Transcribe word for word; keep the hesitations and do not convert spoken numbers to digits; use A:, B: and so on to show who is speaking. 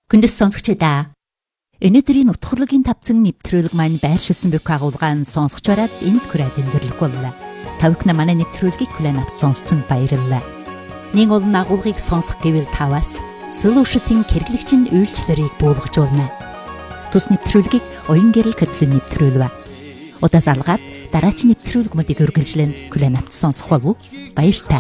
A: Хүндэс сонсогчдаа өнөөдрийн утгуурлын тавцан нэвтрүүлэг маань байршуулсан бүх агуулгаан сонсогч бараад энд хүрээд өндөрлөх боллоо. Тавхна манай нэвтрүүлгийг хүлээн авч сонсцсон баярлалаа. Нэг олон агуулгыг сонсох гэвэл таваас Solution-ийн хэрэглэгчийн үйлчлэлийг буулгаж урна. Тус нэвтрүүлгийг оюун гэрэл хөтлөн нэвтрүүлвэ. Удаа залгаад дараач нэвтрүүлгүүдийг үргэлжлэн хүлээн авч сонсох болов уу? Баяртай.